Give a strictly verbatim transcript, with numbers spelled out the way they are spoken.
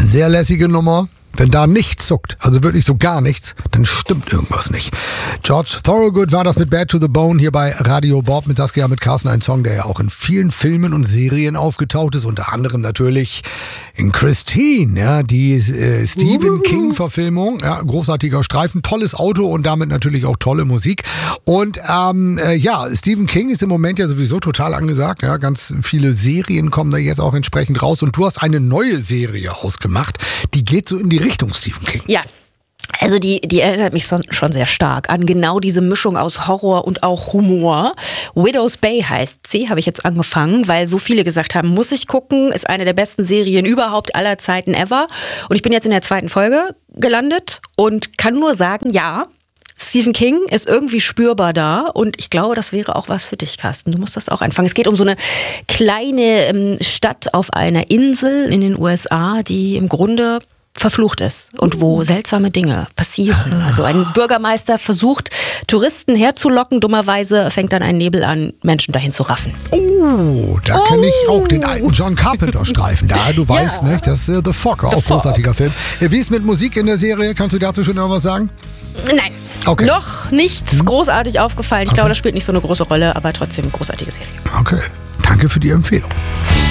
Sehr lässige Nummer. Wenn da nichts zuckt, also wirklich so gar nichts, dann stimmt irgendwas nicht. George Thorogood war das mit Bad to the Bone hier bei Radio Bob mit Saskia, mit Carsten, ein Song, der ja auch in vielen Filmen und Serien aufgetaucht ist, unter anderem natürlich in Christine, ja, die äh, Stephen King-Verfilmung, ja, großartiger Streifen, tolles Auto und damit natürlich auch tolle Musik. Und ähm, äh, ja, Stephen King ist im Moment ja sowieso total angesagt, ja, ganz viele Serien kommen da jetzt auch entsprechend raus und du hast eine neue Serie ausgemacht, die geht so in die Richtung Stephen King. Ja. Also die, die erinnert mich son- schon sehr stark an genau diese Mischung aus Horror und auch Humor. Widow's Bay heißt sie, habe ich jetzt angefangen, weil so viele gesagt haben, muss ich gucken, ist eine der besten Serien überhaupt aller Zeiten ever. Und ich bin jetzt in der zweiten Folge gelandet und kann nur sagen, ja, Stephen King ist irgendwie spürbar da und ich glaube, das wäre auch was für dich, Carsten. Du musst das auch anfangen. Es geht um so eine kleine ähm, Stadt auf einer Insel in den U S A, die im Grunde verflucht ist und wo seltsame Dinge passieren. Also ein Bürgermeister versucht, Touristen herzulocken. Dummerweise fängt dann ein Nebel an, Menschen dahin zu raffen. Oh, da oh. kenne ich auch den alten John Carpenter-Streifen. Da, du weißt, ja. nicht, das ist uh, The Fog, auch großartiger Film. Wie ist mit Musik in der Serie? Kannst du dazu schon irgendwas sagen? Nein. Okay. Noch nichts hm. großartig aufgefallen. Ich okay. glaube, das spielt nicht so eine große Rolle, aber trotzdem großartige Serie. Okay. Danke für die Empfehlung.